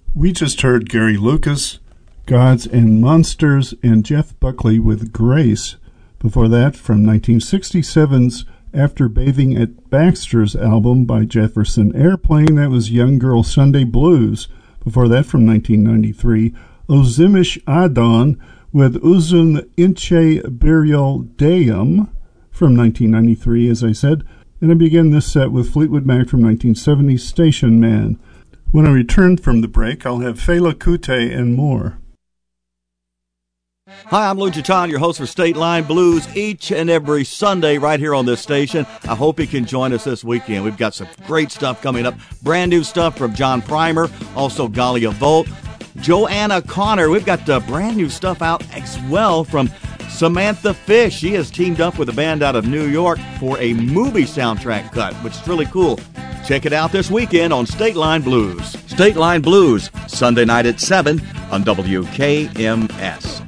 We just heard Gary Lucas, Gods and Monsters, and Jeff Buckley with Grace. Before that, from 1967's After Bathing at Baxter's album by Jefferson Airplane, that was Young Girl Sunday Blues. Before that, from 1993, Ozimish Adon with Uzun Inche Burial Deum from 1993, as I said. And I begin this set with Fleetwood Mac from 1970's Station Man. When I return from the break, I'll have Fela Kuti and more. Hi, I'm Lou Chiton, your host for State Line Blues, each and every Sunday right here on this station. I hope you can join us this weekend. We've got some great stuff coming up. Brand new stuff from John Primer, also Galia Volt, Joanna Connor. We've got brand new stuff out as well from Samantha Fish. She has teamed up with a band out of New York for a movie soundtrack cut, which is really cool. Check it out this weekend on State Line Blues. State Line Blues, Sunday night at 7 on WKMS.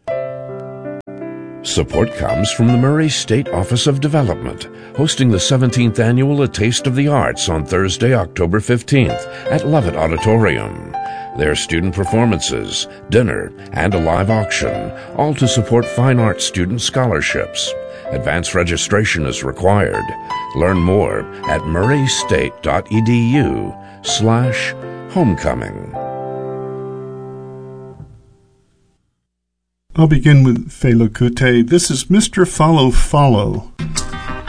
Support comes from the Murray State Office of Development, hosting the 17th annual A Taste of the Arts on Thursday, October 15th at Lovett Auditorium. There are student performances, dinner, and a live auction, all to support fine arts student scholarships. Advance registration is required. Learn more at murraystate.edu/homecoming. I'll begin with Fela Kuti. This is Mr. Follow Follow.